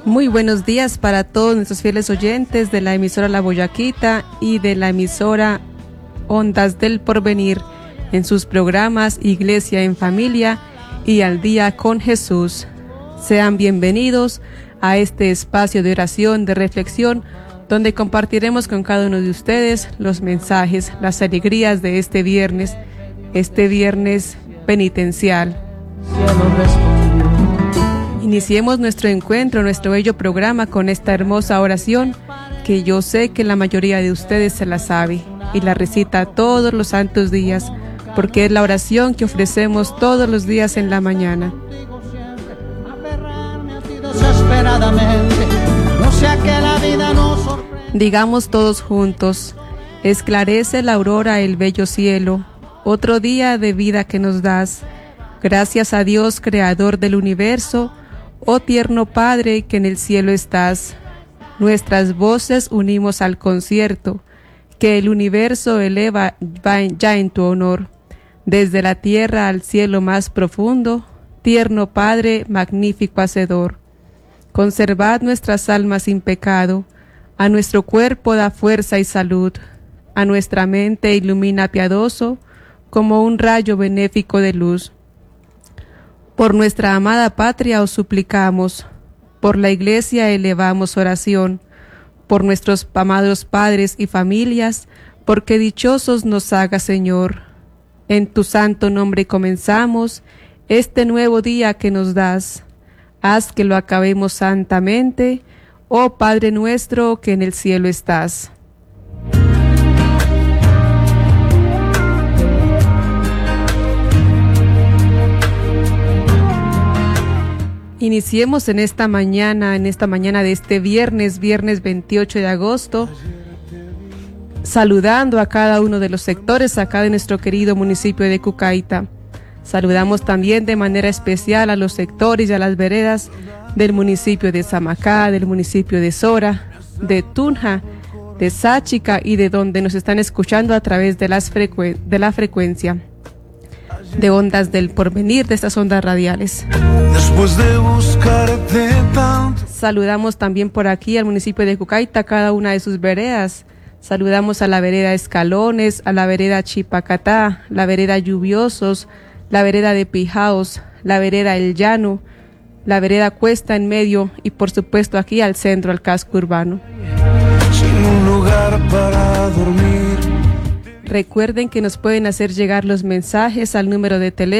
Muy buenos días para todos nuestros fieles oyentes de la emisora La Boyaquita y de la emisora Ondas del Porvenir en sus programas Iglesia en Familia y Al Día con Jesús. Sean bienvenidos a este espacio de oración, de reflexión, donde compartiremos con cada uno de ustedes los mensajes, las alegrías de este viernes penitencial. Iniciemos nuestro encuentro, nuestro bello programa con esta hermosa oración que yo sé que la mayoría de ustedes se la sabe y la recita todos los santos días, porque es la oración que ofrecemos todos los días en la mañana. Digamos todos juntos: esclarece la aurora el bello cielo, otro día de vida que nos das. Gracias a Dios, creador del universo, oh tierno Padre que en el cielo estás. Nuestras voces unimos al concierto que el universo eleva ya en tu honor. Desde la tierra al cielo más profundo, tierno Padre, magnífico Hacedor. Conservad nuestras almas sin pecado, a nuestro cuerpo da fuerza y salud, a nuestra mente ilumina piadoso como un rayo benéfico de luz. Por nuestra amada patria os suplicamos, por la Iglesia elevamos oración, por nuestros amados padres y familias, porque dichosos nos haga Señor. En tu santo nombre comenzamos este nuevo día que nos das. Haz que lo acabemos santamente, oh Padre nuestro que en el cielo estás. Iniciemos en esta mañana de este viernes 28 de agosto, saludando a cada uno de los sectores acá de nuestro querido municipio de Cucaita. Saludamos también de manera especial a los sectores y a las veredas del municipio de Samacá, del municipio de Sora, de Tunja, de Sáchica y de donde nos están escuchando a través de la frecuencia de Ondas del Porvenir, de estas ondas radiales. Después de buscarte tanto. Saludamos también por aquí al municipio de Cucaita, cada una de sus veredas. Saludamos a la vereda Escalones, a la vereda Chipacatá, la vereda Lluviosos, la vereda de Pijaos, la vereda El Llano, la vereda Cuesta en Medio y por supuesto aquí al centro, al casco urbano. Sin un lugar para dormir. Recuerden que nos pueden hacer llegar los mensajes al número de teléfono